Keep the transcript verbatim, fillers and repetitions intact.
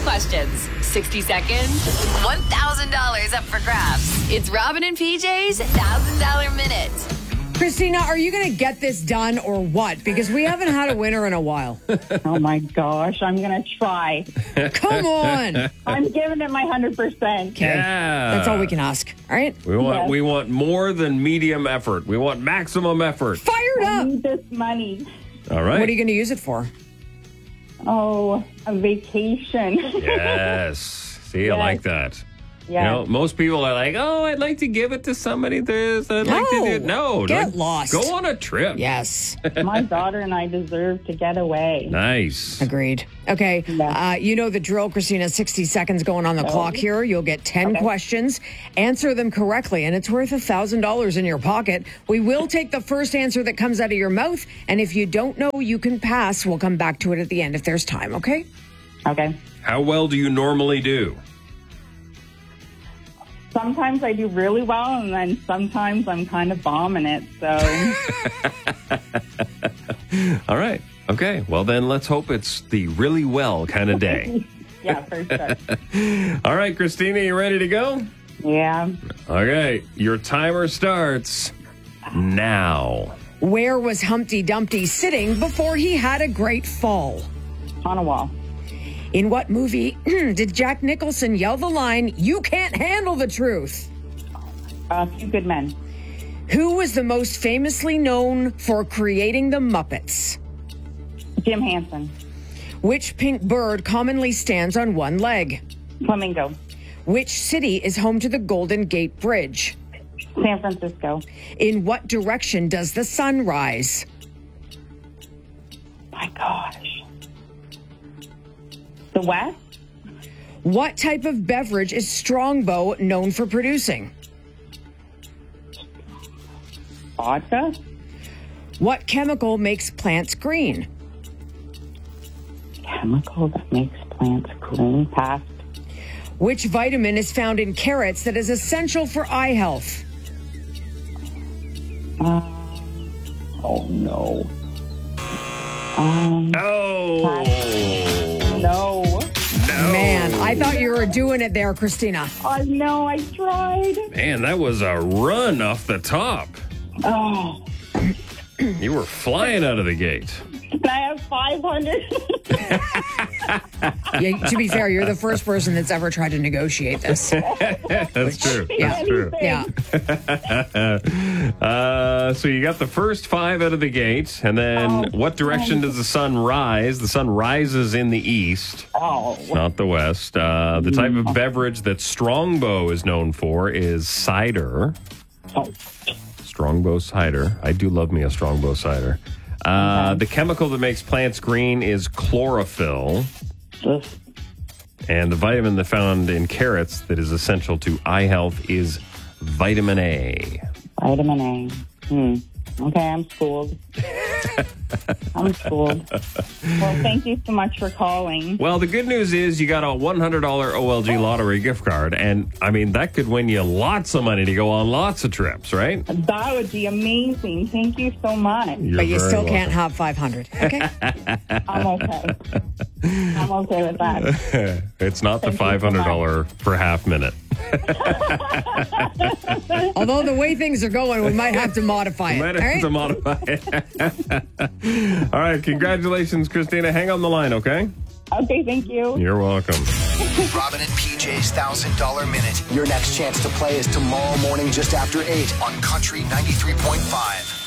questions. sixty seconds, one thousand dollars up for grabs. It's Robin and P J's one thousand dollars Minute. Christina, are you going to get this done or what? Because we haven't had a winner in a while. Oh, my gosh. I'm going to try. Come on. I'm giving it my one hundred percent. Okay. Yeah. That's all we can ask. All right? We want Yes. we want more than medium effort. We want maximum effort. Fired I up. need this money. All right. What are you going to use it for? Oh, a vacation. Yes. See, I Yes. like that. Yeah. You know, most people are like, oh, I'd like to give it to somebody this. I'd like to do No. No. Get don't- lost. Go on a trip. Yes. My daughter and I deserve to get away. Nice. Agreed. Okay. Yeah. Uh, you know the drill, Christina. sixty seconds going on the clock here. You'll get ten Okay. questions. Answer them correctly, and it's worth one thousand dollars in your pocket. We will take the first answer that comes out of your mouth, and if you don't know, you can pass. We'll come back to it at the end if there's time, okay? Okay. How well do you normally do? Sometimes I do really well, and then sometimes I'm kind of bombing it. So, All right. Okay. Well, then let's hope it's the really well kind of day. yeah, for sure. All right, Christina, you ready to go? Yeah. Okay. Your timer starts now. Where was Humpty Dumpty sitting before he had a great fall? On a wall. In what movie did Jack Nicholson yell the line, "You can't handle the truth"? A few good men. Who was the most famously known for creating the Muppets? Jim Hansen. Which pink bird commonly stands on one leg? Flamingo. Which city is home to the Golden Gate Bridge? San Francisco. In what direction does the sun rise? My gosh. The West? What type of beverage is Strongbow known for producing? Vodka? What chemical makes plants green? Chemical that makes plants green. Pass. Which vitamin is found in carrots that is essential for eye health? Um, oh, no. Um, Oh. no. No. Man, I thought you were doing it there, Christina. I know, I tried. Man, that was a run off the top. Oh, You were flying out of the gate. can I have five hundred? Yeah, to be fair, you're the first person that's ever tried to negotiate this. That's true. Yeah. That's true. Yeah. Uh, so you got the first five out of the gate, and then Oh, what direction does the sun rise? The sun rises in the east, Oh, not the west. Uh, the type of beverage that Strongbow is known for is cider. oh. Strongbow cider. I do love me a Strongbow cider. Uh, Okay. The chemical that makes plants green is chlorophyll. Ugh. And the vitamin that found in carrots that is essential to eye health is vitamin A. Vitamin A. Hmm. Okay, I'm schooled. I'm schooled. Well, thank you so much for calling. Well, the good news is you got a one hundred dollars O L G lottery gift card. And, I mean, that could win you lots of money to go on lots of trips, right? That would be amazing. Thank you so much. You're But you very still welcome. can't have five hundred. Okay? I'm okay. I'm okay with that. It's not the Thank you so five hundred dollars per half minute. Although the way things are going, we might have to modify it. Might all have right? to modify it. All right, congratulations, Christina. Hang on the line, okay? Okay, thank you. You're welcome. Robin and P J's one thousand dollars Minute. Your next chance to play is tomorrow morning just after eight on Country ninety-three point five.